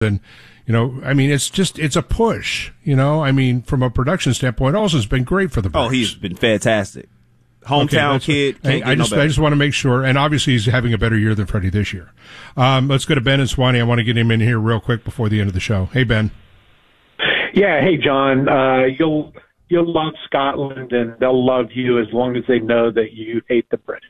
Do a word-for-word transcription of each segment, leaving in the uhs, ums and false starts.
And, you know, I mean, it's just, it's a push, you know, I mean, from a production standpoint, also has been great for the Braves. Oh, he's been fantastic. Hometown okay, kid. What, can't I, I get just, no I just want to make sure, and obviously he's having a better year than Freddie this year. Um, let's go to Ben and Swanee. I want to get him in here real quick before the end of the show. Hey, Ben. Yeah. Hey, John, uh, you'll, you'll love Scotland and they'll love you as long as they know that you hate the British.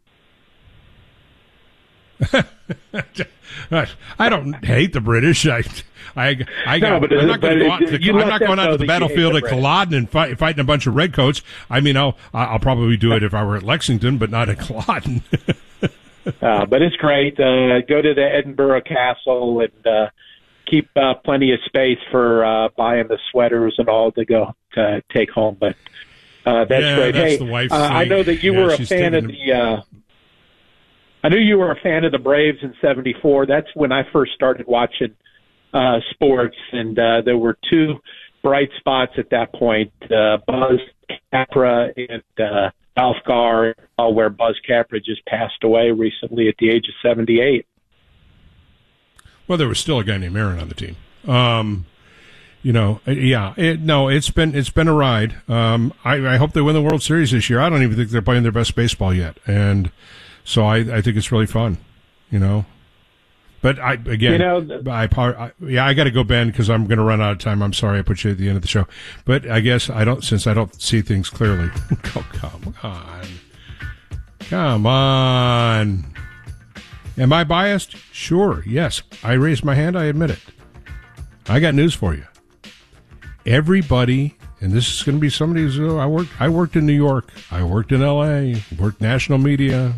I don't hate the British. I, I, I no, got, I'm not going to go out to the, I'm not going out to the battlefield at Culloden and fight, fighting a bunch of redcoats. I mean, I'll, I'll probably do it if I were at Lexington, but not at Culloden. uh, but it's great. Uh, go to the Edinburgh Castle and uh, keep uh, plenty of space for uh, buying the sweaters and all to go to take home. But uh, that's yeah, great. That's hey, the wife's uh, I know that you yeah, were a fan of the. Uh, I knew you were a fan of the Braves in seventy-four. That's when I first started watching uh, sports, and uh, there were two bright spots at that point, uh, Buzz Capra and uh, Ralph Garr, uh, where Buzz Capra just passed away recently at the age of seventy-eight. Well, there was still a guy named Aaron on the team. Um, you know, yeah, it, no, it's been it's been a ride. Um, I, I hope they win the World Series this year. I don't even think they're playing their best baseball yet, and so I, I think it's really fun, you know. But I again, you know, I, I yeah, I got to go, Ben, because I'm going to run out of time. I'm sorry I put you at the end of the show, but I guess I don't since I don't see things clearly. Oh, come on, come on. Am I biased? Sure, yes. I raised my hand. I admit it. I got news for you. Everybody, and this is going to be somebody who's uh, I worked. I worked in New York. I worked in L A. Worked national media.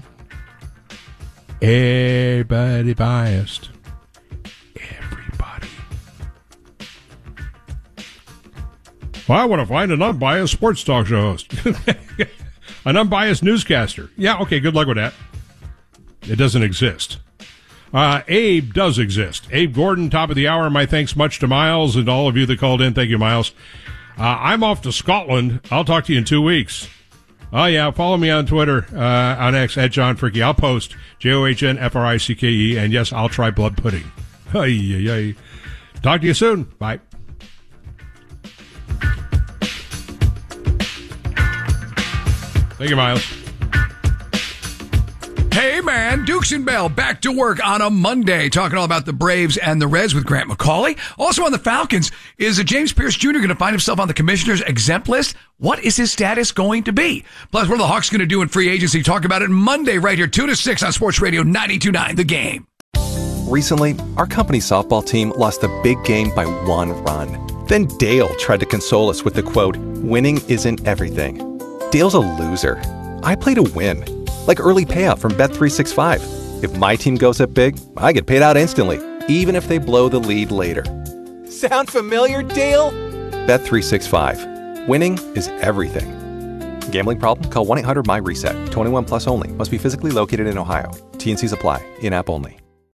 Everybody biased. Everybody. Well, I want to find an unbiased sports talk show host. An unbiased newscaster. Yeah, okay, good luck with that. It doesn't exist. Uh, Abe does exist. Abe Gordon, top of the hour. My thanks much to Miles and all of you that called in. Thank you, Miles. Uh, I'm off to Scotland. I'll talk to you in two weeks. Oh, yeah. Follow me on Twitter, uh, on X, at John Fricky. I'll post J O H N F R I C K E. And yes, I'll try blood pudding. Ay, ay, ay. Talk to you soon. Bye. Thank you, Miles. Hey, man, Dukes and Bell back to work on a Monday, talking all about the Braves and the Reds with Grant McCauley. Also on the Falcons, is James Pierce Junior going to find himself on the commissioner's exempt list? What is his status going to be? Plus, what are the Hawks going to do in free agency? Talk about it Monday right here, two to six on Sports Radio ninety-two point nine The Game. Recently, our company's softball team lost a big game by one run. Then Dale tried to console us with the quote, "Winning isn't everything." Dale's a loser. I play to win. Like early payout from Bet three sixty-five. If my team goes up big, I get paid out instantly, even if they blow the lead later. Sound familiar, Dale? Bet three sixty-five. Winning is everything. Gambling problem? Call one eight hundred M Y RESET. twenty-one plus only. Must be physically located in Ohio. T and C's apply. In-app only.